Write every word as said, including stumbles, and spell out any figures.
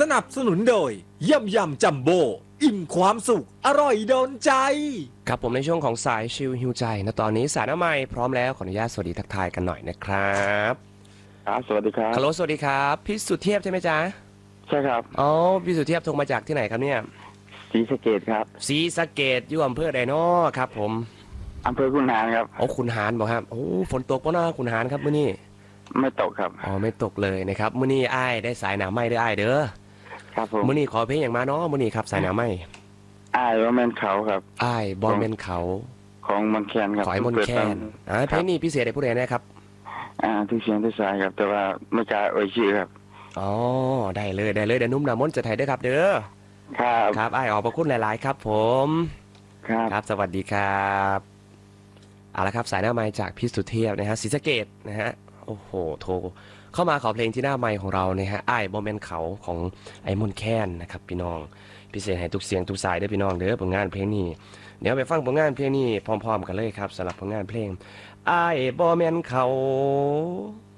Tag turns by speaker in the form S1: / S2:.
S1: สนับสนุนโดยยำยำจัมโบ้อิ่มความสุขอร่อยโดนใจ
S2: ครับผมในช่วงของสายชิลฮิวใจนะตอนนี้สายน้ำใหม่พร้อมแล้วขออนุญาตสวัสดีทักทายกันหน่อยนะครับ
S3: ครับสวัสดีครับ
S2: ฮัลโหลสวัสดีครับพี่สุเทพใช่ไหมจ๊ะ
S3: ใช่ครับ
S2: อ๋อพี่สุเทพโทรมาจากที่ไหนครับเนี่ย
S3: ศรีสะเกดครับ
S2: ศรีสะเกดอยู่อำเภอใดน้อครับผม
S3: อำเภอขุนหารครับ
S2: โอ้ขุนหารบอกครับโอ้ฝนตกป่ะนะขุนหารครับมื้อนี้
S3: ไม่ตกครับ
S2: อ๋อไม่ตกเลยนะครับมื้อนี้อ้ายได้สายหนาไหมเด้ออ้ายเด้อ
S3: ครับผม
S2: มื้อนี้ขอเพลงอย่างมาเนาะมื้อนี้ครับสายหนาไหม
S3: อ้ายว่าแมนเขาครับ
S2: อ้ายบอลเมนเขา
S3: ของมอนแคนครับ
S2: ขอยมนแคนอ่าเพลงนี้พิเศษให้ผู้ใดนะครับ
S3: อ่าทุกเสียงทุกสายครับแต่ว่าไม่กล้าเอ่ยชื่อครับ
S2: อ๋อได้เลยได้เลยเดี๋ยวนุ่มนามนจะไทยด้วยครับเด้อ
S3: ครับ
S2: ครับอ้ายออกประคุณหลายๆครับผม
S3: ครับ
S2: ครับสวัสดีครับเอาละครับสายหน้าไมค์จากพี่สุเทพนะฮะศรีสะเกดนะฮะโอ้โหโทรเข้ามาขอเพลงที่หน้าไมค์ของเราเนี่ยฮะอ้ายบอมเมนเขาของไอ้มนแคนนะครับพี่น้องพิเศษให้ทุกเสียงทุกสายเด้อพี่น้องเด้อผลงานเพลงนี้เดี๋ยวไปฟังผลงานเพลงนี้พร้อมๆกันเลยครับสำหรับผลงานเพลงอ้ายบอมเมนเขา